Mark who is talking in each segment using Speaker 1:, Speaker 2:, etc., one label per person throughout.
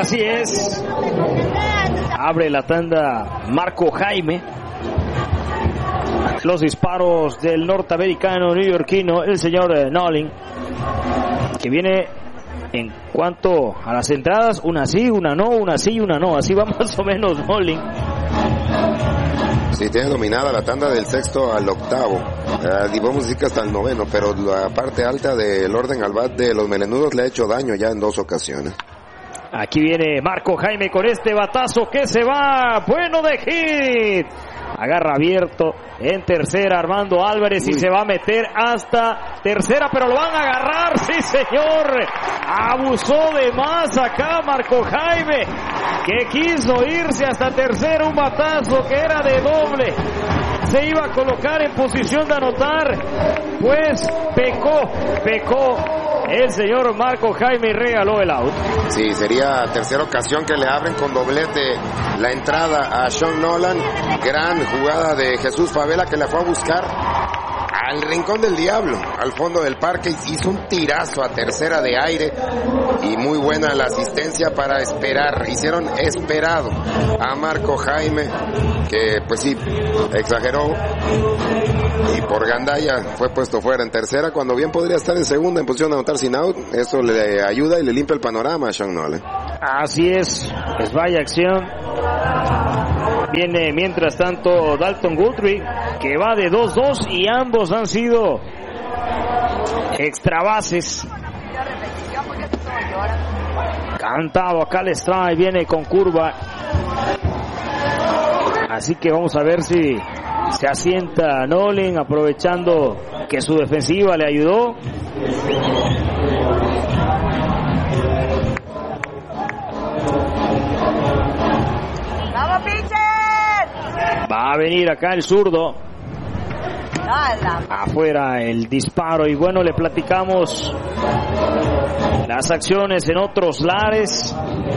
Speaker 1: Así es. Abre la tanda Marco Jaime. Los disparos del norteamericano neoyorquino, el señor Nolan, que viene en cuanto a las entradas, una sí, una no, una sí y una no. Así va más o menos Nolan.
Speaker 2: Sí, tiene dominada la tanda del sexto al octavo. Y vamos a decir que hasta el noveno, pero la parte alta del orden al bat de los melenudos le ha hecho daño ya en 2 ocasiones.
Speaker 1: Aquí viene Marco Jaime con este batazo que se va. Bueno de hit. Agarra abierto en tercera Armando Álvarez y se va a meter hasta tercera, pero lo van a agarrar. Sí, señor. Abusó de más acá Marco Jaime, que quiso irse hasta tercera. Un batazo que era de doble. Se iba a colocar en posición de anotar, pues pecó el señor Marco Jaime y regaló el out.
Speaker 2: Sí, sería tercera ocasión que le abren con doblete la entrada a Sean Nolan. Gran jugada de Jesús Favela, que la fue a buscar al rincón del diablo, al fondo del parque, y hizo un tirazo a tercera de aire, y muy buena la asistencia para esperar. Hicieron esperado a Marco Jaime, que pues sí, exageró, y por gandalla fue puesto fuera en tercera, cuando bien podría estar en segunda en posición de anotar sin out. Eso le ayuda y le limpia el panorama a Sean Nolan.
Speaker 1: Así es, pues vaya acción. Viene mientras tanto Dalton Guthrie, que va de 2-2 y ambos han sido extra bases. Cantado acá el strike, viene con curva. Así que vamos a ver si se asienta Nolan, aprovechando que su defensiva le ayudó. Va a venir acá el zurdo. Afuera el disparo. Y bueno, le platicamos las acciones en otros lares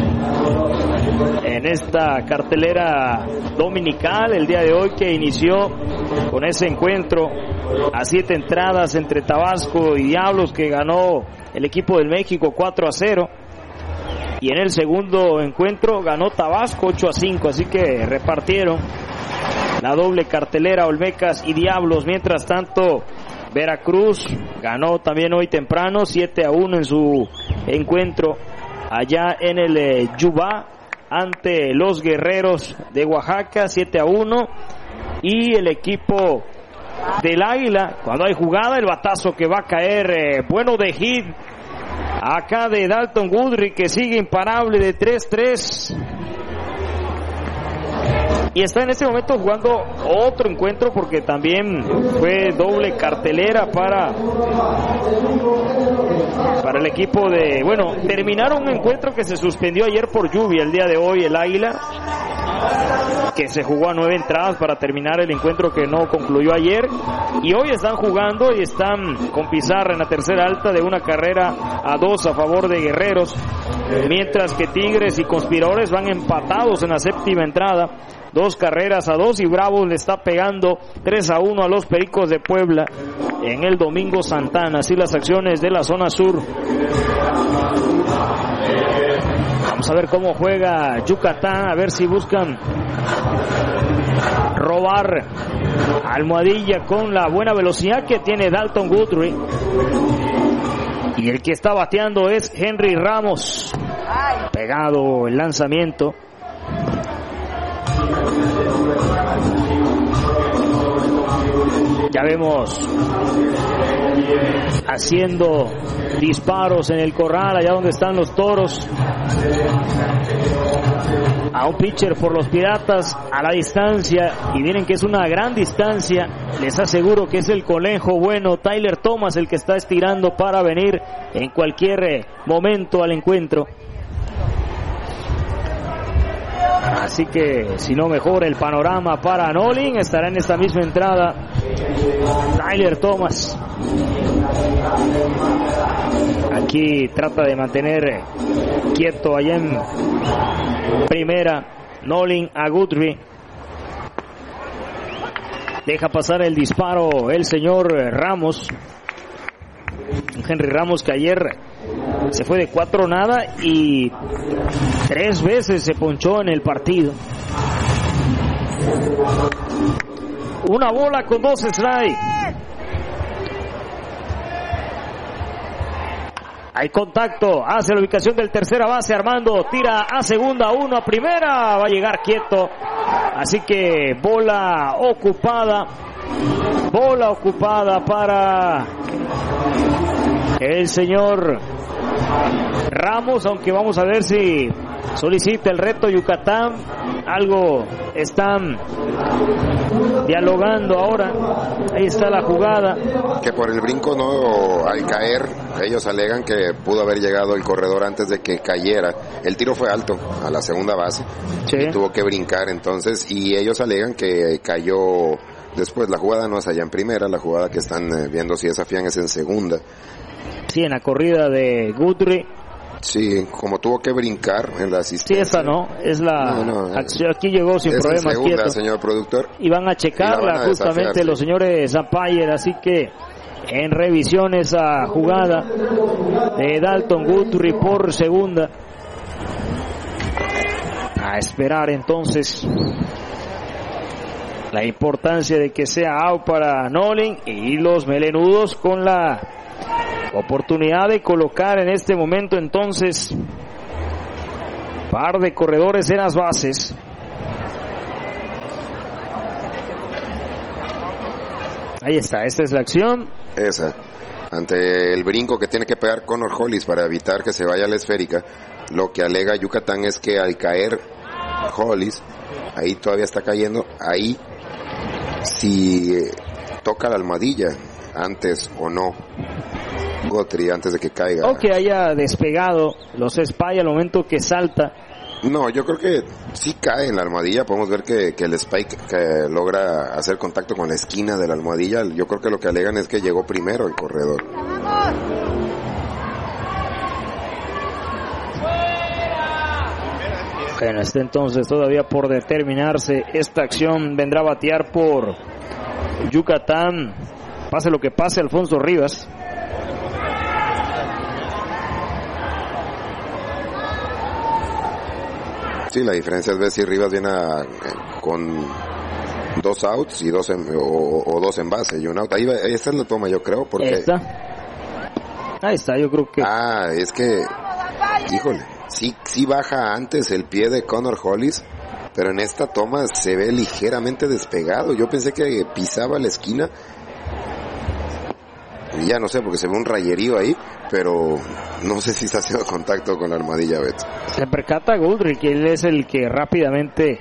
Speaker 1: en esta cartelera dominical el día de hoy, que inició con ese encuentro a 7 entradas entre Tabasco y Diablos, que ganó el equipo del México 4-0. Y en el segundo encuentro ganó Tabasco 8-5, así que repartieron la doble cartelera Olmecas y Diablos. Mientras tanto, Veracruz ganó también hoy temprano 7-1 en su encuentro allá en el Yubá ante los Guerreros de Oaxaca, 7-1. Y el equipo del Águila, cuando hay jugada, el batazo que va a caer, bueno de hit acá de Dalton Guthrie, que sigue imparable de 3-3. Y está en este momento jugando otro encuentro, porque también fue doble cartelera para el equipo de... Bueno, terminaron un encuentro que se suspendió ayer por lluvia. El día de hoy el Águila, que se jugó a 9 entradas para terminar el encuentro que no concluyó ayer. Y hoy están jugando y están con pizarra en la tercera alta de 1-2 a favor de Guerreros. Mientras que Tigres y Conspiradores van empatados en la séptima entrada, 2-2, y Bravos le está pegando 3-1 a los Pericos de Puebla en el Domingo Santana. Así las acciones de la zona sur. Vamos a ver cómo juega Yucatán, a ver si buscan robar almohadilla con la buena velocidad que tiene Dalton Guthrie. Y el que está bateando es Henry Ramos. Pegado el lanzamiento. Ya vemos haciendo disparos en el corral, allá donde están los toros. A un pitcher por los Piratas a la distancia, y miren que es una gran distancia. Les aseguro que es el conejo bueno Tyler Thomas el que está estirando para venir en cualquier momento al encuentro. Así que si no mejora el panorama para Nolan, estará en esta misma entrada Tyler Thomas. Aquí trata de mantener quieto allá en primera Nolan a Guthrie. Deja pasar el disparo el señor Ramos. Henry Ramos, que ayer Se fue de 4-0 y 3 veces se ponchó en el partido. Una bola con 2 strikes. Hay contacto hacia la ubicación del tercera base. Armando tira a segunda, 1 a primera. Va a llegar quieto. Así que bola ocupada. Bola ocupada para el señor Ramos. Aunque vamos a ver si solicita el reto Yucatán. Algo están dialogando ahora. Ahí está la jugada.
Speaker 2: Que por el brinco, no, al caer, ellos alegan que pudo haber llegado el corredor antes de que cayera. El tiro fue alto a la segunda base. Sí. Y tuvo que brincar entonces, y ellos alegan que cayó después. La jugada no es allá en primera, la jugada que están viendo si desafían es en segunda.
Speaker 1: Sí, en la corrida de Guthrie.
Speaker 2: Sí, como tuvo que brincar en la asistencia.
Speaker 1: Sí, esa no, es la acción. Aquí llegó sin problemas,
Speaker 2: segunda,
Speaker 1: quieto.
Speaker 2: Señor productor.
Speaker 1: Y van a checarla justamente los señores Zampayer, así que en revisión esa jugada de Dalton Guthrie por segunda. A esperar entonces la importancia de que sea out para Nolan, y los melenudos con la oportunidad de colocar en este momento entonces par de corredores en las bases. Ahí está, esta es la acción.
Speaker 2: Esa, ante el brinco que tiene que pegar Connor Hollis para evitar que se vaya a la esférica. Lo que alega Yucatán es que al caer Hollis, ahí todavía está cayendo, ahí si toca la almohadilla antes o no Guthrie, antes de que caiga.
Speaker 1: O que haya despegado los Spy al momento que salta.
Speaker 2: No, yo creo que sí cae en la almohadilla. Podemos ver que el Spike que logra hacer contacto con la esquina de la almohadilla. Yo creo que lo que alegan es que llegó primero el corredor.
Speaker 1: Bueno, está entonces todavía por determinarse esta acción. Vendrá a batear por Yucatán, pase lo que pase, Alfonso Rivas.
Speaker 2: Sí, la diferencia es ver si Rivas viene con 2 outs y 2 en base y un out. Ahí esta es la toma, yo creo, porque
Speaker 1: ahí está, yo creo que
Speaker 2: es que, híjole, sí baja antes el pie de Connor Hollis, pero en esta toma se ve ligeramente despegado. Yo pensé que pisaba la esquina. Y ya no sé, porque se ve un rayerío ahí, pero no sé si está haciendo contacto con la almohadilla, Beto.
Speaker 1: Se percata Guthrie que él es el que rápidamente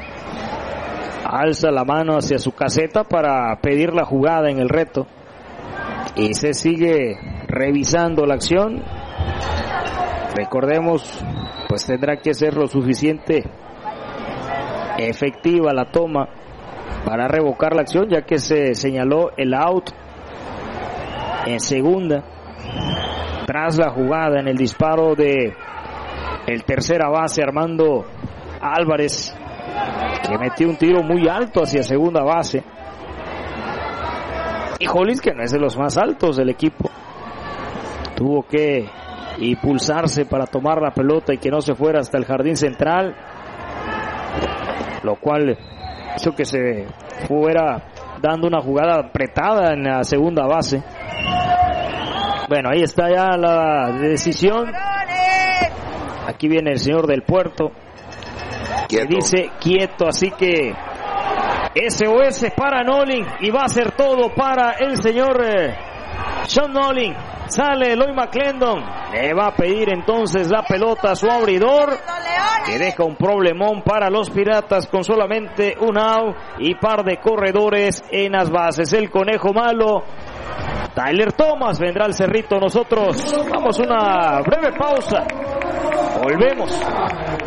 Speaker 1: alza la mano hacia su caseta para pedir la jugada en el reto. Y se sigue revisando la acción. Recordemos, pues tendrá que ser lo suficiente efectiva la toma para revocar la acción, ya que se señaló el out en segunda tras la jugada en el disparo de el tercera base Armando Álvarez, que metió un tiro muy alto hacia segunda base, y Hollis, que no es de los más altos del equipo, tuvo que impulsarse para tomar la pelota y que no se fuera hasta el jardín central, lo cual hizo que se fuera dando una jugada apretada en la segunda base. Bueno, ahí está ya la decisión. Aquí viene el señor del puerto, que dice quieto, así que SOS para Nolan, y va a ser todo para el señor Sean Nolan. Sale Eloy McClendon, le va a pedir entonces la pelota a su abridor, que deja un problemón para los Piratas con solamente un out y par de corredores en las bases. El conejo malo, Tyler Thomas, vendrá al cerrito. Nosotros vamos a una breve pausa, volvemos.